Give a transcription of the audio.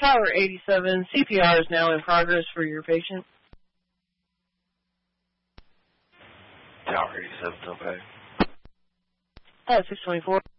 Tower 87, CPR is now in progress for your patient. Tower 87, okay. 624.